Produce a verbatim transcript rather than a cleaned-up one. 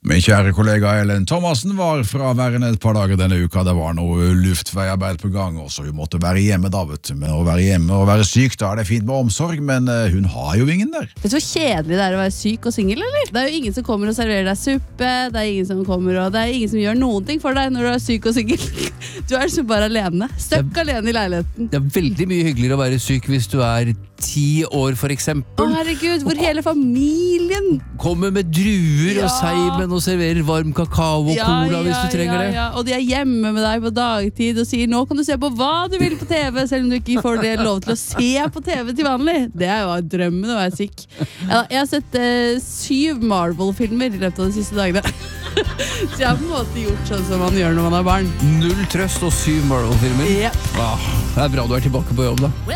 Min kjære kollega Ellen Thomasen var fraværende et par dager denne uka. Det var noe luftveiarbeid på gang, så hun måtte være hjemme da, vet du. Men å være hjemme og være syk, da er det fint med omsorg, men hun har jo ingen der. Vet du hvor kjedelig det er å være syk og single, eller? Det er jo ingen som kommer og serverer deg suppe, det er ingen som kommer og det er ingen som gjør noen ting for deg når du er syk og single. Du er så bare alene, støkk alene i leiligheten. Det er veldig mye hyggeligere å være syk hvis du er ti år for eksempel. Å herregud, hvor hele familien kommer med druer Ja. og seimen og serverer varm kakao og Ja, cola hvis ja, du trenger ja, det. ja. Og de er hjemme med deg på dagtid og sier nå kan du se på hva du vil på T V, selv om du ikke får det lov til å se på T V til vanlig. Det er jo drømmen å være syk. Ja, jeg har sett eh, syv Marvel-filmer i løpet av de siste dagene. Så jeg har på en måte gjort sånn som man gjør når man har barn. Null trøst og syv Marvel-filmer. Yep. Ah, det er bra du er tilbake på jobb da.